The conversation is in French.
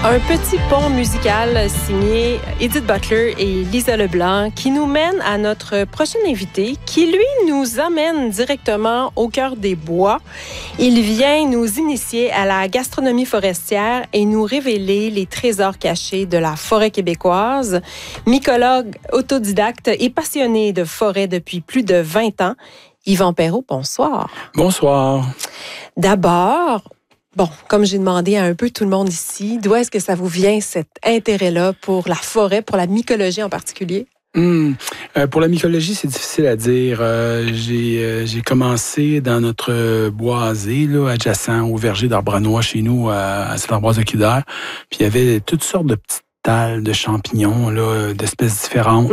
Un petit pont musical signé Edith Butler et Lisa Leblanc qui nous mène à notre prochain invité qui, lui, nous amène directement au cœur des bois. Il vient nous initier à la gastronomie forestière et nous révéler les trésors cachés de la forêt québécoise. Mycologue, autodidacte et passionné de forêt depuis plus de 20 ans, Yvan Perrault, bonsoir. Bonsoir. D'abord, comme j'ai demandé à un peu tout le monde ici, d'où est-ce que ça vous vient cet intérêt-là pour la forêt, pour la mycologie en particulier? Pour la mycologie, c'est difficile à dire. J'ai commencé dans notre boisé, là, adjacent au verger d'Arbre-à-Noix chez nous, à Saint-Ambroise-de-Quilder. Puis il y avait toutes sortes de petites talles de champignons, là, d'espèces différentes.